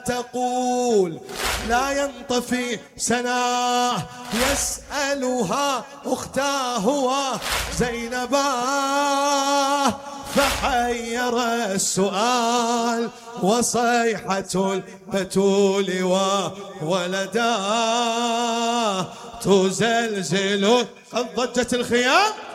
تقول لا ينطفي سناه يسألها أختاه وزينباه فحير السؤال وصيحة البتول وولداه تزلزل قد ضجت الخيام